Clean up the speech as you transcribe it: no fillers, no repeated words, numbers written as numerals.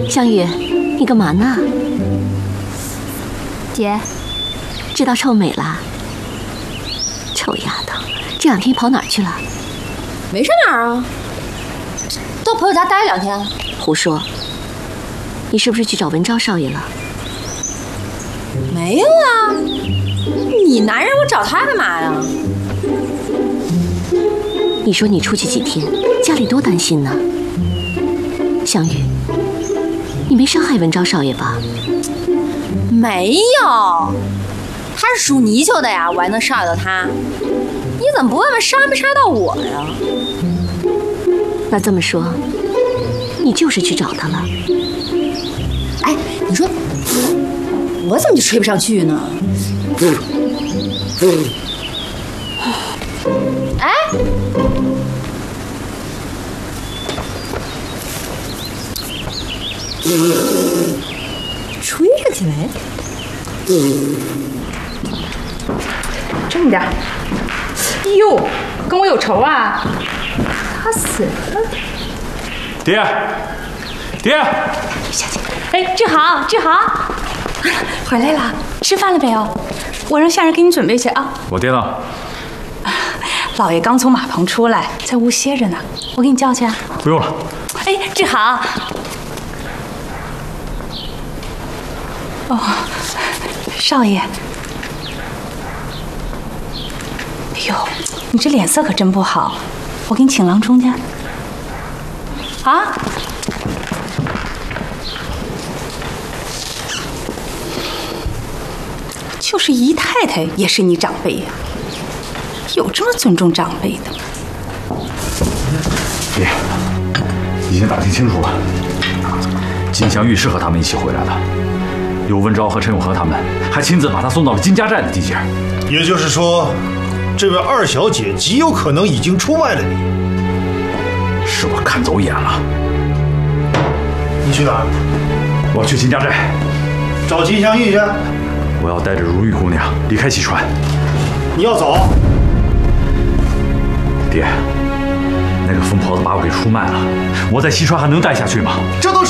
香玉，你干嘛呢？ 姐， 知道臭美了？臭丫头，这2天跑哪儿去了？ 没上哪儿啊，到朋友家待2天。 胡说！你是不是去找文昭少爷了？ 没有啊，你男人我找他干嘛呀？ 你说你出去几天，家里多担心呢。香玉，你没伤害文昭少爷吧？ 没有，他是属泥鳅的呀，我还能伤害到他？你怎么不问问伤没伤到我呀？ 那这么说，你就是去找他了？ 哎，你说我怎么就吹不上去呢？哎，吹上去没？ 这么点。哟，跟我有仇啊？他死了。 爹，爹， 小姐，哎，志豪，志豪，回来了，吃饭了没有？我让下人给你准备去啊。 我爹呢？ 老爷刚从马棚出来，在屋歇着呢，我给你叫去啊。 不用了。 哎，志豪。哦，少爷。哎呦，你这脸色可真不好，我给你请郎中去。啊？就是姨太太也是你长辈呀，有这么尊重长辈的吗？ 爹，已经打听清楚了，金祥玉是和他们一起回来的，有文昭和陈永和他们，还亲自把他送到了金家寨的地界。 也就是说，这位二小姐极有可能已经出卖了你。 是我看走眼了。 你去哪儿？ 我要去金家寨， 找金祥玉去。 我要带着如玉姑娘离开西川。 你要走？ 爹，那个疯婆子把我给出卖了，我在西川还能待下去吗？ 这都是。